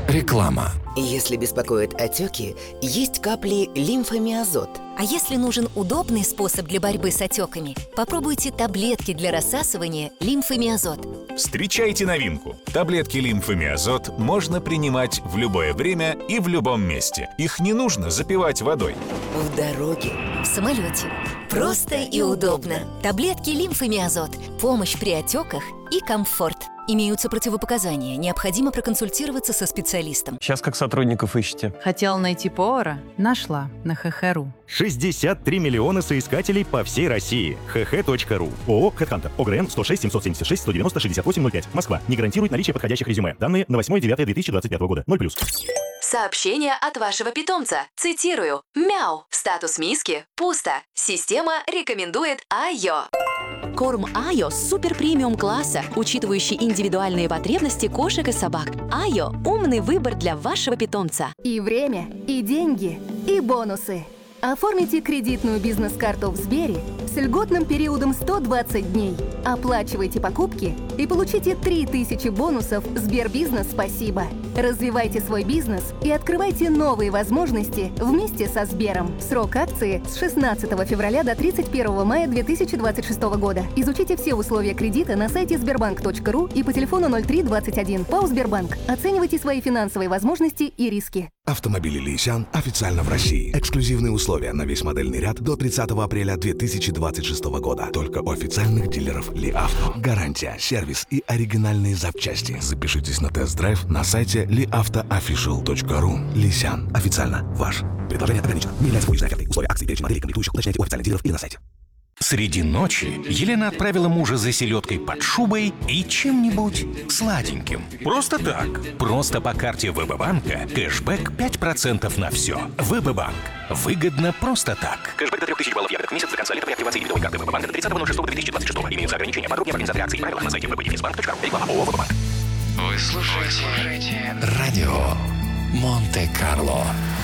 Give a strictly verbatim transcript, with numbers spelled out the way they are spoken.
Реклама. Если беспокоят отеки, есть капли лимфомиазот. А если нужен удобный способ для борьбы с отеками, попробуйте таблетки для рассасывания лимфомиазот. Встречайте новинку. Таблетки лимфомиазот можно принимать в любое время и в любом месте. Их не нужно запивать водой. В дороге, в самолете. Просто и удобно. Таблетки лимфомиазот. Помощь при отеках и комфорт. Имеются противопоказания. Необходимо проконсультироваться со специалистом. Сейчас как сотрудников ищете? Хотела найти повара? Нашла на ха ха точка ру. шестьдесят три миллиона соискателей по всей России. ха ха точка ру. ООО «Хэдхантер». ОГРН сто шесть семьсот семьдесят шесть сто девяносто шестьдесят восемь ноль пять. Москва. Не гарантирует наличие подходящих резюме. Данные на восьмое девятое две тысячи двадцать пятого года. ноль плюс. Сообщение от вашего питомца. Цитирую. Мяу. Статус миски. Пусто. Система рекомендует Айо. Корм Айо супер премиум класса, учитывающий индивидуальные потребности кошек и собак. Айо – умный выбор для вашего питомца. И время, и деньги, и бонусы. Оформите кредитную бизнес-карту в Сбере с льготным периодом сто двадцать дней. Оплачивайте покупки и получите три тысячи бонусов Сбербизнес «Спасибо». Развивайте свой бизнес и открывайте новые возможности вместе со Сбером. Срок акции с шестнадцатого февраля до тридцать первого мая две тысячи двадцать шестого года. Изучите все условия кредита на сайте сбербанк точка ру и по телефону ноль три двадцать один. ПАО «Сбербанк». Оценивайте свои финансовые возможности и риски. Автомобили Лисян официально в России. Эксклюзивные условия на весь модельный ряд до тридцатого апреля две тысячи двадцать шестого года. Только у официальных дилеров Ли Авто. Гарантия, сервис и оригинальные запчасти. Запишитесь на тест-драйв на сайте ли авто офишиал точка ру. Лисян. Официально ваш. Предложение ограничено. Не является публичной офертой. Условия акции, перечень моделей, комплектующих уточняйте у официальных дилеров или на сайте. Среди ночи Елена отправила мужа за селедкой под шубой и чем-нибудь сладеньким. Просто так. Просто по карте ВБ-банка кэшбэк пять процентов на все. ВБ-банк. Выгодно просто так. Кэшбэк до трех тысяч баллов ягодок в месяц до конца лета при активации дебетовой карты ВБ-банка до тридцатого ноль шестого две тысячи двадцать шестого. Имеются ограничения. Подробнее в организации акции и правила на сайте вэ бэ дефис банк точка ру. Реклама ООО «ВБ-банк». Вы слушаете радио Монте-Карло.